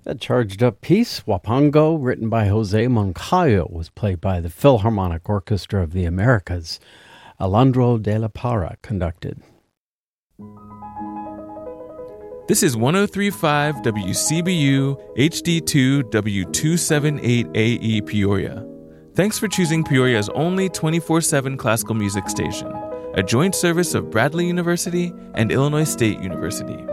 That charged up piece, Wapango, written by Jose Moncayo, was played by the Philharmonic Orchestra of the Americas. Alejandro de la Parra conducted. This is 103.5 WCBU HD2 W278AE Peoria. Thanks for choosing Peoria's only 24/7 classical music station, a joint service of Bradley University and Illinois State University.